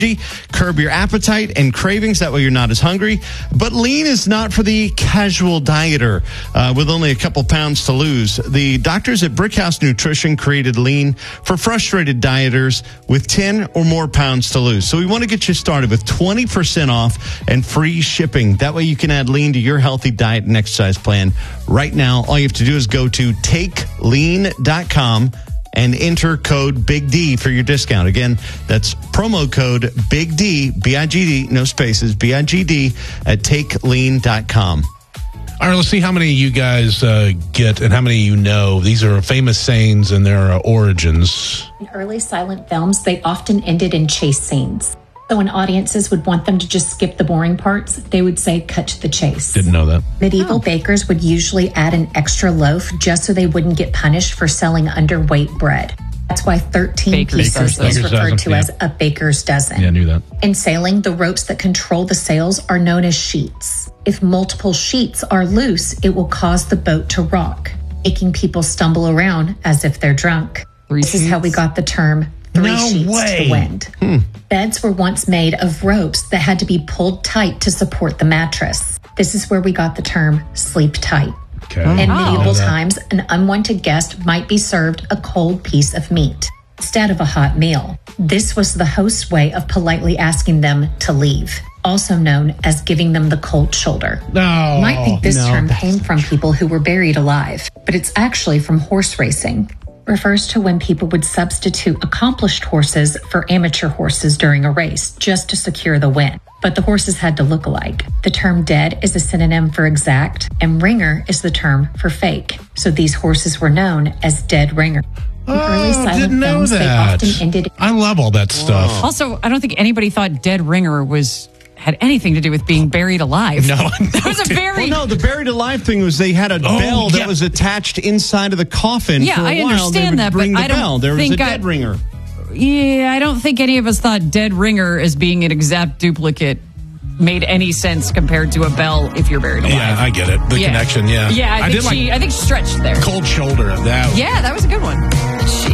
curb your appetite and cravings. That way you're not as hungry. But lean is not for the casual dieter with only a couple pounds to lose. The doctors at Brickhouse Nutrition created lean for frustrated dieters with 10 or more pounds to lose. So we want to get you started with 20% off and free shipping. That way you can add lean to your healthy diet and exercise plan. Right now, all you have to do is go to takelean.com and enter code Big D for your discount. Again, that's promo code Big D, B-I-G-D, no spaces, B-I-G-D at takelean.com. All right, let's see how many you guys get and how many you know. These are famous sayings and their origins. In early silent films, they often ended in chase scenes. So when audiences would want them to just skip the boring parts, they would say, cut to the chase. Didn't know that. Medieval bakers would usually add an extra loaf just so they wouldn't get punished for selling underweight bread. That's why 13 pieces is referred to as a baker's dozen. Yeah, I knew that. In sailing, the ropes that control the sails are known as sheets. If multiple sheets are loose, it will cause the boat to rock, making people stumble around as if they're drunk. This is how we got the term three sheets to the wind. Beds were once made of ropes that had to be pulled tight to support the mattress. This is where we got the term sleep tight. Okay. In medieval times, an unwanted guest might be served a cold piece of meat instead of a hot meal. This was the host's way of politely asking them to leave, also known as giving them the cold shoulder. You might think this term came from people who were buried alive, but it's actually from horse racing. Refers to when people would substitute accomplished horses for amateur horses during a race just to secure the win. But the horses had to look alike. The term dead is a synonym for exact, and ringer is the term for fake. So these horses were known as dead ringer. Didn't know that. I love all that stuff. Also, I don't think anybody thought dead ringer had anything to do with being buried alive. No. That was a very... Well, no, the buried alive thing was they had a bell that was attached inside of the coffin. Yeah, for a I while. understand that, but I don't There was think a dead ringer. Yeah, I don't think any of us thought dead ringer as being an exact duplicate made any sense compared to a bell if you're buried alive. Yeah, I get it. The connection, Yeah, I think she stretched there. Cold shoulder. Yeah, that was a good one.